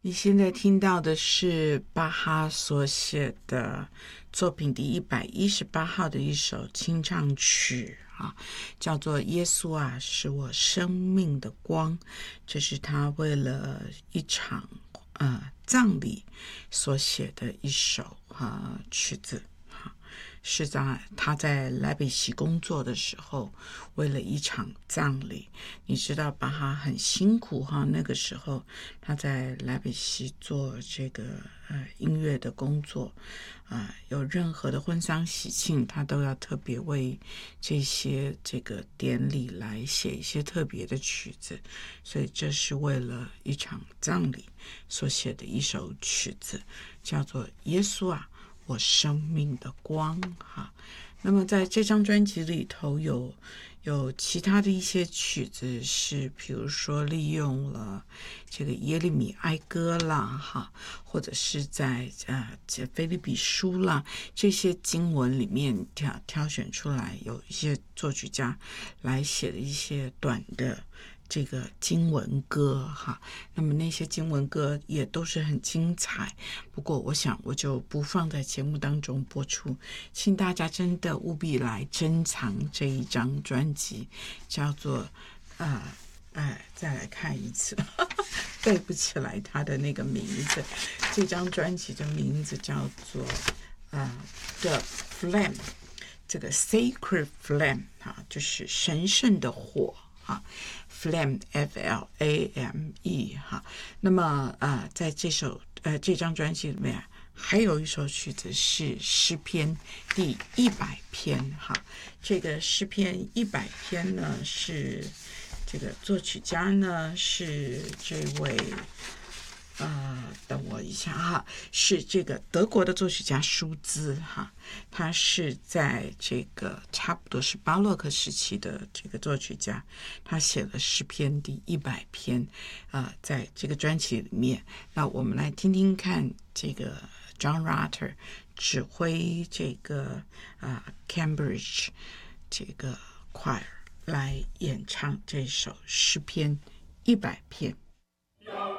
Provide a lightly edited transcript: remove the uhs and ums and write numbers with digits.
你现在听到的是巴哈所写的作品第118号的一首清唱曲叫做《耶稣啊，是我生命的光》。这是他为了一场葬礼所写的一首曲子。是在他在莱比锡工作的时候，为了一场葬礼，你知道巴哈很辛苦那个时候他在莱比锡做这个音乐的工作有任何的婚丧喜庆，他都要特别为这个典礼来写一些特别的曲子，所以这是为了一场葬礼所写的一首曲子，叫做《耶稣啊，我生命的光》那么在这张专辑里头有其他的一些曲子是比如说利用了这个耶利米哀歌啦或者是在腓立比书啦这些经文里面挑选出来，有一些作曲家来写的一些短的这个经文歌那么那些经文歌也都是很精彩，不过我想我就不放在节目当中播出，请大家真的务必来珍藏这一张专辑，叫做再来看一次背不起来它的那个名字，这张专辑的名字叫做The Flame， 这个 Sacred Flame 就是神圣的火Flame F-L-A-M-E 那么在这张专辑里面还有一首曲子是诗篇第100篇这个诗篇100篇呢是这个作曲家呢是这位等我一下是这个德国的作曲家舒兹他是在这个差不多是巴洛克时期的这个作曲家，他写了诗篇第100篇在这个专辑里面，那我们来听听看这个 John Rutter 指挥这个Cambridge 这个 choir 来演唱这首诗篇100篇。